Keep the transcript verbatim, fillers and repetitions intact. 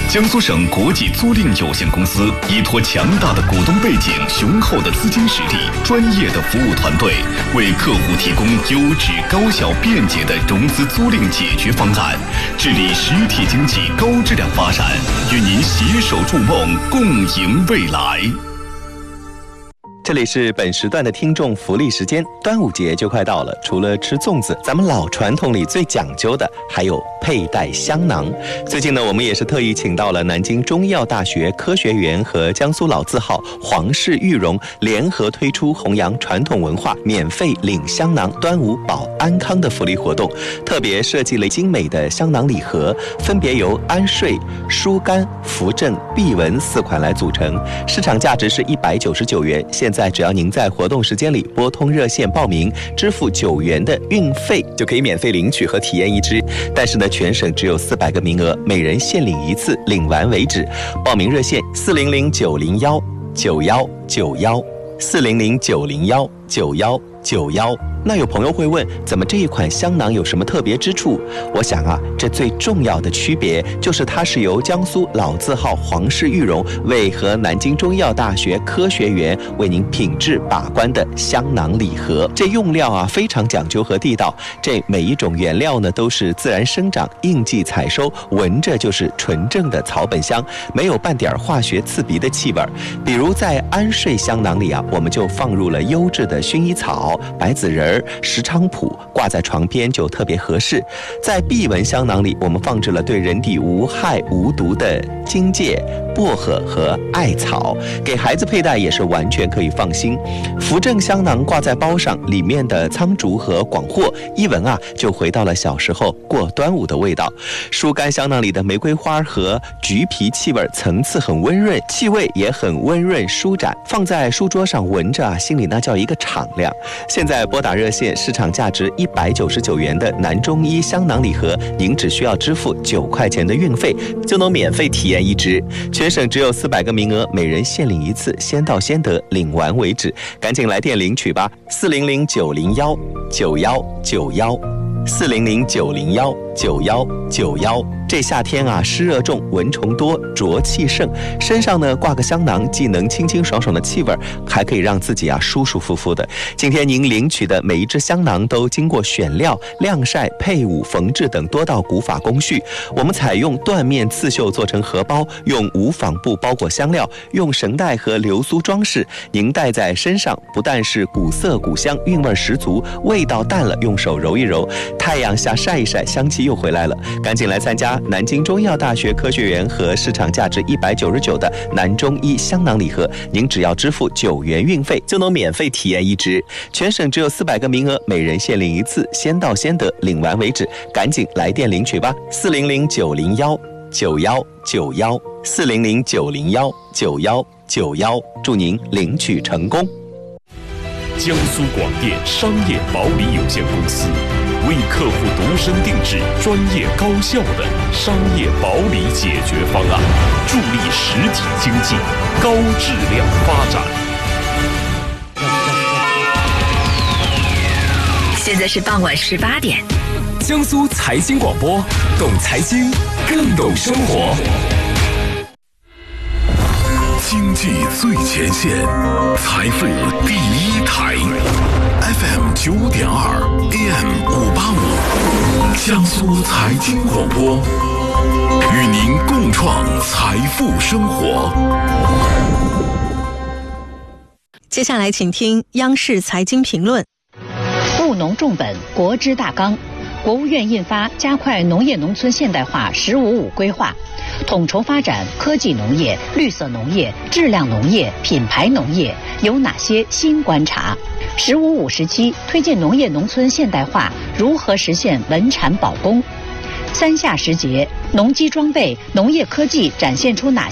江苏省国际租赁有限公司依托强大的股东背景、雄厚的资金实力、专业的服务团队，为客户提供优质、高效、便捷的融资租赁解决方案，致力实体经济高质量发展，与您携手筑梦，共赢未来。 这里是本时段的听众福利时间，端午节就快到了，除了吃粽子，咱们老传统里最讲究的还有佩戴香囊。最近呢，我们也是特意请到了南京中医药大学科学园和江苏老字号皇氏玉荣联合推出弘扬传统文化、免费领香囊、端午保安康的福利活动，特别设计了精美的香囊礼盒，分别由安睡、疏肝、扶正、避蚊四款来组成，市场价值是一百九十九元。现在只要您在活动时间里拨通热线报名，支付九元的运费，就可以免费领取和体验一支。但是呢，全省只有四百个名额，每人限领一次，领完为止。报名热线四零零九零幺九幺九幺四零零九零幺九幺九幺。那有朋友会问，怎么这一款香囊有什么特别之处？我想啊，这最重要的区别就是它是由江苏老字号皇氏玉荣为和南京中医药大学科学园为您品质把关的香囊礼盒。这用料啊非常讲究和地道，这每一种原料呢都是自然生长、应季采收，闻着就是纯正的草本香，没有半点化学刺鼻的气味。比如在安睡香囊里啊，我们就放入了优质的薰衣草、白子仁、石菖蒲，挂在床边就特别合适。在避蚊香囊里，我们放置了对人体无害无毒的荆芥、薄荷和艾草，给孩子佩戴也是完全可以放心。扶正香囊挂在包上，里面的苍竹和广藿一闻啊，就回到了小时候过端午的味道。疏肝香囊里的玫瑰花和橘皮气味层次很温润，气味也很温润舒展，放在书桌上闻着啊，心里那叫一个敞亮。现在拨打热线，市场价值一百九十九元的南中医香囊礼盒，您只需要支付九块钱的运费，就能免费体验一支。全省只有四百个名额，每人限领一次，先到先得，领完为止。赶紧来电领取吧，四零零九零幺九幺九幺四零零九零幺九幺九幺。这夏天啊，湿热重，蚊虫多，浊气盛，身上呢挂个香囊，既能清清爽爽的气味，还可以让自己啊舒舒服服的。今天您领取的每一支香囊都经过选料、晾晒、配伍、缝制等多道古法工序。我们采用缎面刺绣做成荷包，用无纺布包裹香料，用绳带和流苏装饰。您戴在身上，不但是古色古香，韵味十足，味道淡了用手揉一揉，太阳下晒一晒，香气又回来了。赶紧来参加南京中医药大学科学园和市场价值一百九十九的南中医香囊礼盒，您只要支付九元运费，就能免费体验一支。全省只有四百个名额，每人限领一次，先到先得，领完为止。赶紧来电领取吧，四零零九零幺九幺九幺四零零九零幺九幺九幺，祝您领取成功。 江苏广电商业保理有限公司为客户独身定制专业高效的商业保理解决方案，助力实体经济高质量发展。 现在是傍晚十八点， 江苏财经广播，懂财经，更懂生活。 经济最前线，财富第一台 ，F M 九点二 ，A M 五八五，江苏财经广播，与您共创财富生活。 接下来，请听央视财经评论。 务农重本，国之大纲。国务院印发《加快农业农村现代化“十五五”规划》，统筹发展科技农业、绿色农业、质量农业、品牌农业有哪些新观察？“十五五”时期推进农业农村现代化如何实现稳产保供？三夏时节，农机装备、农业科技展现出哪